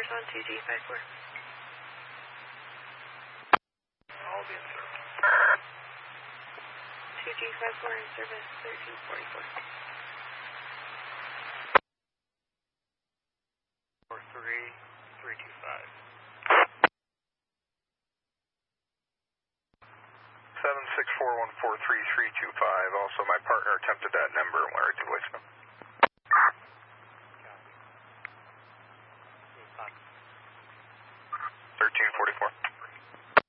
numbers on 2G54. I'll be in service. 2G54 in service 1344. 43325. 764143325. Also, my partner attempted that number and went right to voicemail.